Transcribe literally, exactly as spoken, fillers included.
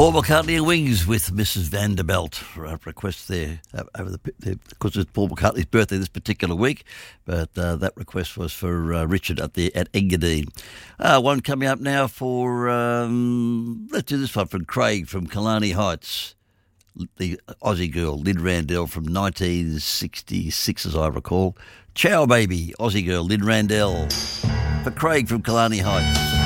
Paul McCartney and Wings with Missus Vanderbilt for a request there uh, over the, the because it's Paul McCartney's birthday this particular week, but uh, that request was for uh, Richard at the at Engadine. Uh, one coming up now for um, let's do this one from Craig from Killarney Heights, the Aussie girl Lynn Randell from nineteen sixty-six, as I recall. Ciao, baby, Aussie girl Lynn Randell for Craig from Killarney Heights.